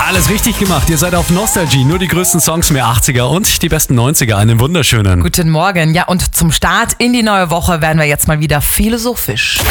Alles richtig gemacht. Ihr seid auf Nostalgie. Nur die größten Songs mehr 80er und die besten 90er. Einen wunderschönen. Guten Morgen. Ja, und zum Start in die neue Woche werden wir jetzt mal wieder philosophisch.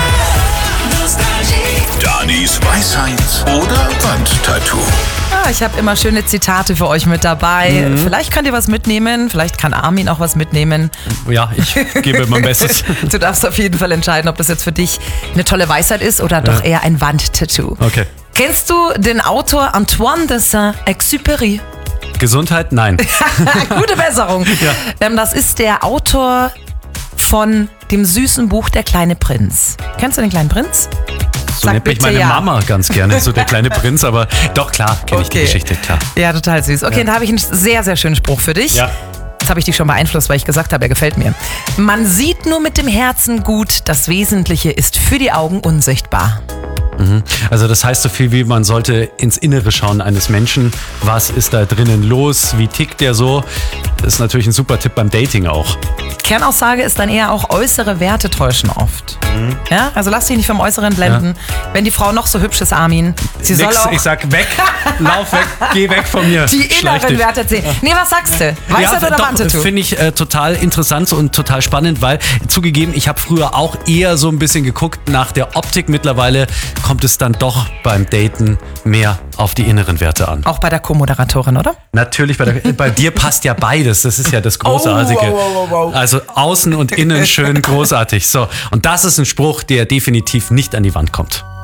Danis Weisheit oder Wandtattoo. Ja, ich habe immer schöne Zitate für euch mit dabei. Vielleicht könnt ihr was mitnehmen, vielleicht kann Armin auch was mitnehmen. Ja, ich gebe mein Bestes. Du darfst auf jeden Fall entscheiden, ob das jetzt für dich eine tolle Weisheit ist oder doch eher ein Wandtattoo. Okay. Kennst du den Autor Antoine de Saint-Exupéry? Gesundheit? Nein. Gute Besserung. Ja. Das ist der Autor von dem süßen Buch Der kleine Prinz. Kennst du den kleinen Prinz? So nennt mich meine Mama ganz gerne, so der kleine Prinz, aber doch klar, kenne ich die Geschichte, klar. Ja, total süß. Okay, da habe ich einen sehr, sehr schönen Spruch für dich. Ja. Jetzt habe ich dich schon beeinflusst, weil ich gesagt habe, er gefällt mir. Man sieht nur mit dem Herzen gut, das Wesentliche ist für die Augen unsichtbar. Also das heißt so viel wie, man sollte ins Innere schauen eines Menschen. Was ist da drinnen los? Wie tickt der so? Das ist natürlich ein super Tipp beim Dating auch. Kernaussage ist dann eher auch, äußere Werte täuschen oft. Ja, also lass dich nicht vom Äußeren blenden. Wenn die Frau noch so hübsch ist, Armin, sie soll auch... Ich sag weg, lauf weg, geh weg von mir. Die inneren Werte erzählen. Nee, was sagst du? Weisheit oder Wandtattoo? Finde ich total interessant und total spannend, weil zugegeben, ich habe früher auch eher so ein bisschen geguckt nach der Optik. Mittlerweile kommt es dann doch beim Daten mehr auf die inneren Werte an. Auch bei der Co-Moderatorin, oder? Natürlich, bei dir passt ja beides. Das ist ja das Großartige. Also außen und innen schön großartig. So, und das ist ein Spruch, der definitiv nicht an die Wand kommt.